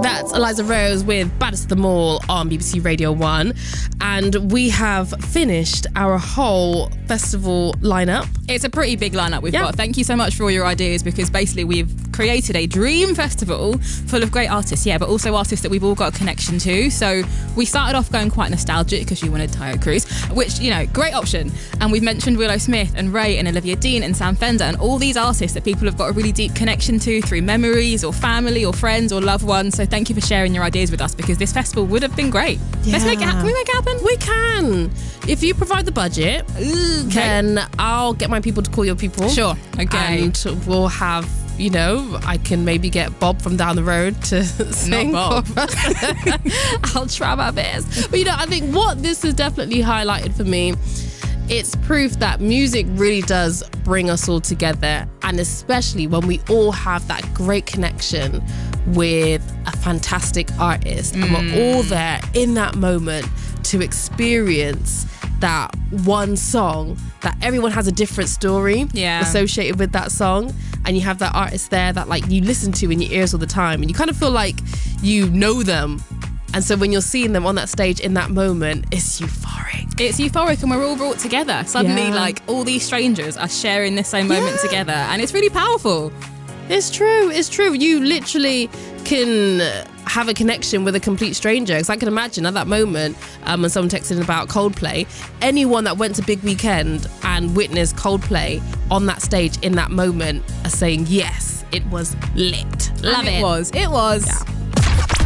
That's Eliza Rose with Baddest of Them All on BBC Radio 1. And we have finished our whole festival lineup. It's a pretty big lineup we've got. Thank you so much for all your ideas, because basically we've created a dream festival full of great artists, but also artists that we've all got a connection to. So we started off going quite nostalgic because you wanted Tayo Cruz, which, great option. And we've mentioned Willow Smith and Ray and Olivia Dean and Sam Fender and all these artists that people have got a really deep connection to through memories or family or friends or loved ones. So thank you for sharing your ideas with us, because this festival would have been great. Let's make it happen. Can we make it happen? We can. If you provide the budget, then I'll get my people to call your people. Sure. Okay. And we'll have, I can maybe get Bob from down the road to sing. Not Bob. I'll try my best. But I think what this has definitely highlighted for me, it's proof that music really does bring us all together, and especially when we all have that great connection with a fantastic artist and we're all there in that moment to experience that one song, that everyone has a different story associated with that song, and you have that artist there that you listen to in your ears all the time, and you kind of feel like you know them. And so when you're seeing them on that stage in that moment, it's euphoric. It's euphoric, and we're all brought together. Suddenly, all these strangers are sharing this same moment together, and it's really powerful. It's true. You literally can have a connection with a complete stranger. Because I can imagine at that moment, when someone texted about Coldplay, anyone that went to Big Weekend and witnessed Coldplay on that stage in that moment are saying, yes, it was lit. Love it. It was. Yeah.